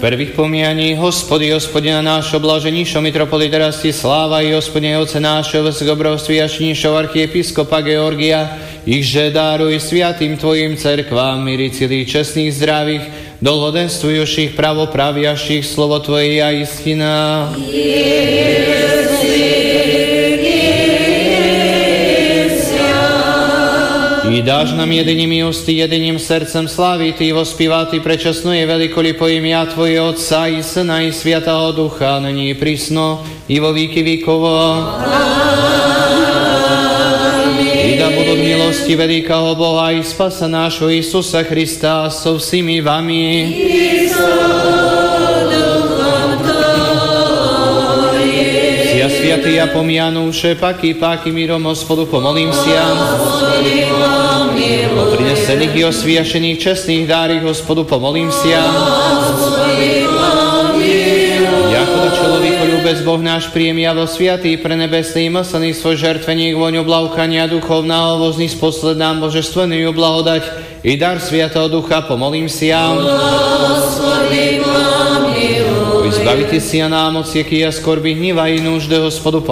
Prvých pomianí, Hospodina nášho, blaženíšo mitropolita Rastisláva i Hospodine Oce nášho, vysokobrovství a čníšho archiepiskopa Georgia, ichže dáruj sviatým Tvojim cerkvám, míri celých čestných, zdravých, dlhodenstvujuších, pravopraviaších, slovo Tvoje a istina. I dáš nám jediným ústy, jediným srdcem slávity, vospívati prečasno je velikoli po imia Tvoje Otca i Syna i Sviatého Ducha, nyní i prisno i vo víky víkovo. I da budú milosti veľkého Boha i spasa nášho Isusa Krista so všimi vami. Sia sviatý a pomianúše, paky mírom Hospodu, pomolím sia. O prinesených i osviašených čestných dárich Hospodu, pomolím sia. Jako do človeku ľúbec Boh náš príjemia vo sviatý pre nebesný mlsný svoj žertveník voň oblavkania duchovná ovozný sposled nám božestvený blahodať i dar Sviatého Ducha, pomolím sia. Zbavite si a námoc, jaký a skorby hniva i núžde Hospodu,